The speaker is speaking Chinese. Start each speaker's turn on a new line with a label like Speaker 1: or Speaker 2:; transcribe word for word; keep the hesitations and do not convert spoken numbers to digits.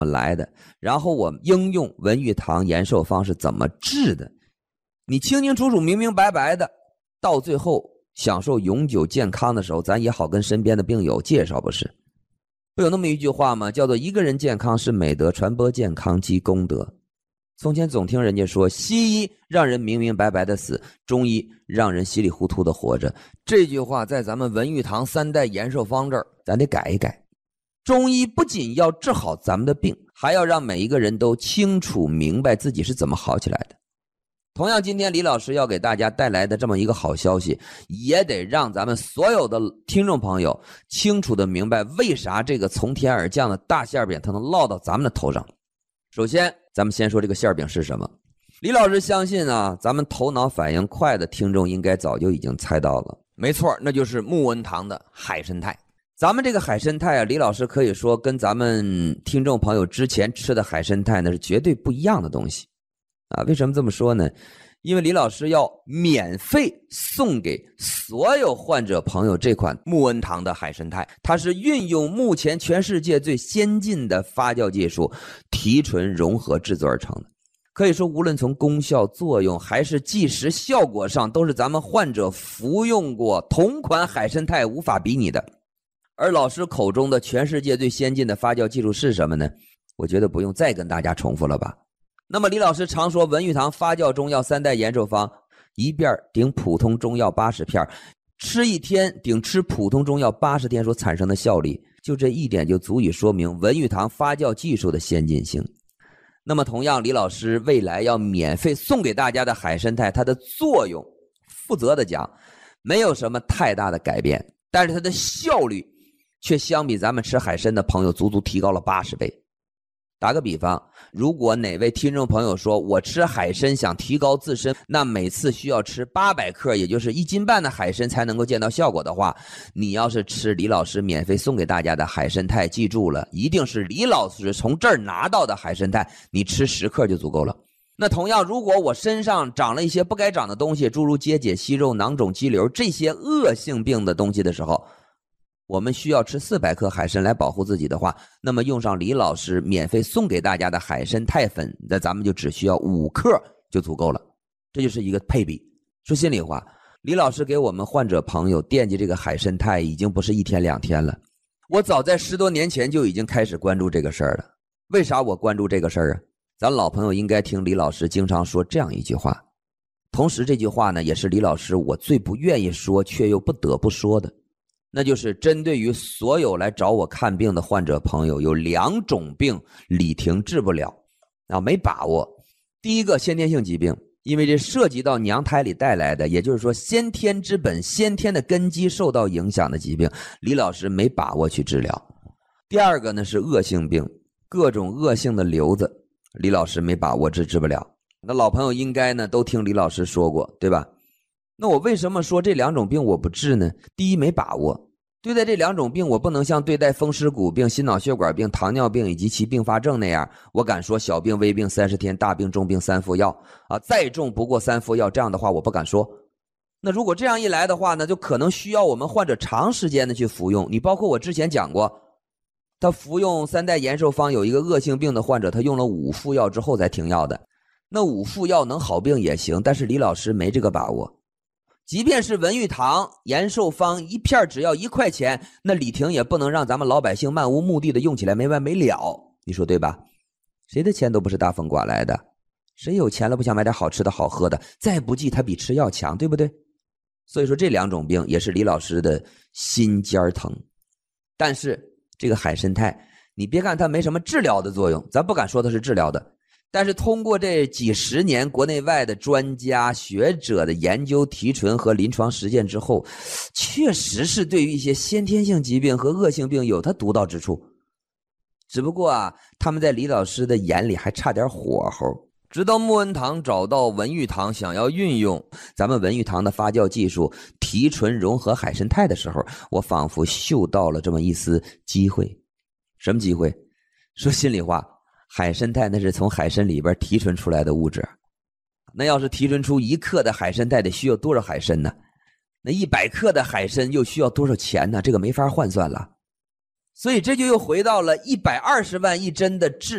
Speaker 1: 么来的，然后我应用文玉堂延寿方是怎么治的，你清清楚楚明明白白的，到最后享受永久健康的时候，咱也好跟身边的病友介绍，不是？不有那么一句话吗？叫做一个人健康是美德，传播健康即功德。从前总听人家说，西医让人明明白白的死，中医让人稀里糊涂的活着。这句话在咱们文玉堂三代延寿方这儿，咱得改一改。中医不仅要治好咱们的病，还要让每一个人都清楚明白自己是怎么好起来的。同样，今天李老师要给大家带来的这么一个好消息，也得让咱们所有的听众朋友清楚的明白，为啥这个从天而降的大馅饼它能落到咱们的头上。首先咱们先说这个馅饼是什么。李老师相信啊，咱们头脑反应快的听众应该早就已经猜到了，没错，那就是木文堂的海参泰。咱们这个海参泰啊，李老师可以说跟咱们听众朋友之前吃的海参泰那是绝对不一样的东西啊。为什么这么说呢？因为李老师要免费送给所有患者朋友这款木恩堂的海参泰，它是运用目前全世界最先进的发酵技术提纯融合制作而成的。可以说无论从功效作用还是即时效果上，都是咱们患者服用过同款海参泰无法比拟的。而老师口中的全世界最先进的发酵技术是什么呢？我觉得不用再跟大家重复了吧。那么李老师常说文玉堂发酵中药三代延寿方，一遍顶普通中药八十片，吃一天顶吃普通中药八十天所产生的效力，就这一点就足以说明文玉堂发酵技术的先进性。那么同样，李老师未来要免费送给大家的海参泰，它的作用负责的讲没有什么太大的改变，但是它的效率却相比咱们吃海参的朋友足足提高了八十倍。打个比方，如果哪位听众朋友说我吃海参想提高自身，那每次需要吃八百克，也就是一斤半的海参才能够见到效果的话，你要是吃李老师免费送给大家的海参泰，记住了，一定是李老师从这儿拿到的海参泰，你吃十克就足够了。那同样，如果我身上长了一些不该长的东西，诸如结节、息肉、囊肿、肌瘤这些恶性病的东西的时候，我们需要吃四百克海参来保护自己的话，那么用上李老师免费送给大家的海参泰粉，那咱们就只需要五克就足够了。这就是一个配比。说心里话，李老师给我们患者朋友惦记这个海参泰已经不是一天两天了。我早在十多年前就已经开始关注这个事儿了。为啥我关注这个事儿啊？咱老朋友应该听李老师经常说这样一句话，同时这句话呢，也是李老师我最不愿意说却又不得不说的。那就是针对于所有来找我看病的患者朋友，有两种病李婷治不了啊，没把握。第一个先天性疾病，因为这涉及到娘胎里带来的，也就是说先天之本、先天的根基受到影响的疾病，李老师没把握去治疗。第二个呢是恶性病，各种恶性的瘤子，李老师没把握治治不了。那老朋友应该呢都听李老师说过，对吧？那我为什么说这两种病我不治呢？第一，没把握。对待这两种病，我不能像对待风湿骨病、心脑血管病、糖尿病以及其并发症那样，我敢说小病微病三十天，大病重病三服药啊，再重不过三服药，这样的话我不敢说。那如果这样一来的话呢，就可能需要我们患者长时间的去服用。你包括我之前讲过，他服用三代延寿方，有一个恶性病的患者，他用了五副药之后才停药的。那五副药能好病也行，但是李老师没这个把握。即便是文玉堂延寿方一片只要一块钱，那李婷也不能让咱们老百姓漫无目的的用起来没完没了，你说对吧？谁的钱都不是大风刮来的，谁有钱了不想买点好吃的好喝的，再不济他比吃药强，对不对？所以说这两种病也是李老师的心尖疼。但是这个海参泰，你别看它没什么治疗的作用，咱不敢说它是治疗的，但是通过这几十年国内外的专家学者的研究提纯和临床实践之后，确实是对于一些先天性疾病和恶性病有它独到之处。只不过啊，他们在李老师的眼里还差点火候。直到木恩堂找到文玉堂想要运用咱们文玉堂的发酵技术提纯融合海参泰的时候，我仿佛嗅到了这么一丝机会。什么机会？说心里话，海参泰那是从海参里边提纯出来的物质，那要是提纯出一克的海参泰得需要多少海参呢？那一百克的海参又需要多少钱呢？这个没法换算了。所以这就又回到了一百二十万一针的治